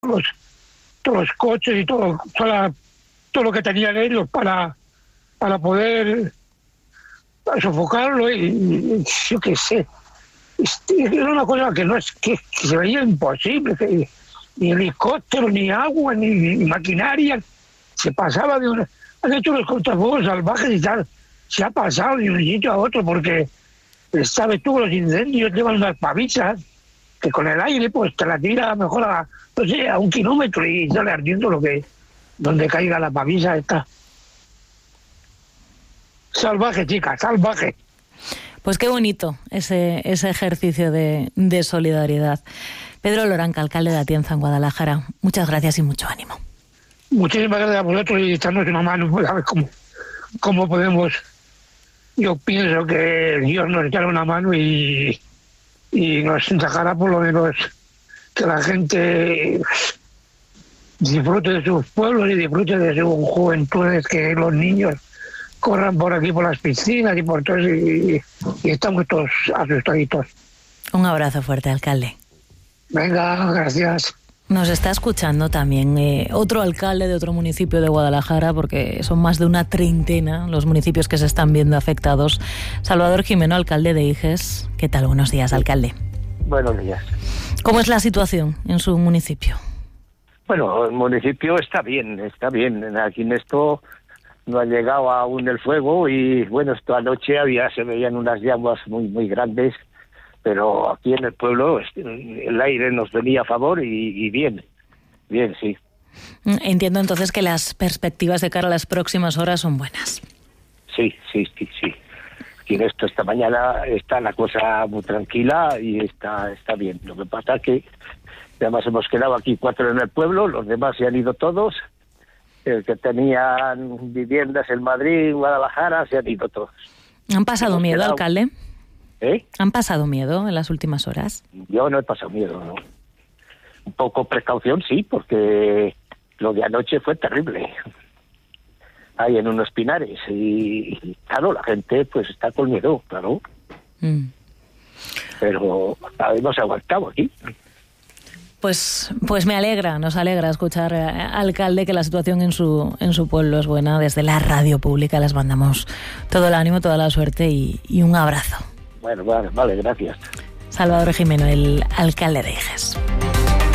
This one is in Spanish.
los, todos los coches y todo lo que tenían ellos para poder sofocarlo y yo qué sé. Era una cosa que no es que se veía imposible, que ni helicóptero, ni agua, ni maquinaria. Se pasaba han hecho los cortafuegos salvajes y tal. Se ha pasado de un sitio a otro porque, sabes tú, los incendios llevan unas pavisas que con el aire pues te la tira mejor a 1 kilómetro y sale ardiendo donde caiga la pavisa esta. Salvaje, chica, salvaje. Pues qué bonito ese ejercicio de solidaridad. Pedro Loranca, alcalde de Atienza, en Guadalajara, muchas gracias y mucho ánimo. Muchísimas gracias a vosotros y echarnos una mano, pues a ver cómo podemos. Yo pienso que Dios nos echará una mano y nos sacará por lo menos que la gente disfrute de sus pueblos y disfrute de sus juventudes, que los niños corran por aquí, por las piscinas y por todo eso, y estamos todos asustaditos. Un abrazo fuerte, alcalde. Venga, gracias. Nos está escuchando también otro alcalde de otro municipio de Guadalajara, porque son más de una treintena los municipios que se están viendo afectados. Salvador Jimeno, alcalde de Higes. ¿Qué tal? Buenos días, alcalde. Buenos días. ¿Cómo es la situación en su municipio? Bueno, el municipio está bien. Aquí en esto no ha llegado aún el fuego y bueno, esta noche se veían unas llamas muy, muy grandes, pero aquí en el pueblo el aire nos venía a favor y bien, sí. Entiendo entonces que las perspectivas de cara a las próximas horas son buenas. Sí. Aquí en esto esta mañana está la cosa muy tranquila y está bien. Lo que pasa es que además hemos quedado aquí 4 en el pueblo, los demás se han ido todos. El que tenían viviendas en Madrid, Guadalajara, se han ido todos. ¿Han pasado miedo, alcalde? ¿Han pasado miedo en las últimas horas? Yo no he pasado miedo, no. Un poco precaución, sí, porque lo de anoche fue terrible. Ahí en unos pinares. Y claro, la gente pues está con miedo, claro. Pero hemos aguantado aquí. Pues nos alegra escuchar, alcalde, que la situación en su pueblo es buena. Desde la radio pública les mandamos todo el ánimo, toda la suerte y un abrazo. Bueno, vale, gracias. Salvador Jimeno, el alcalde de Higes.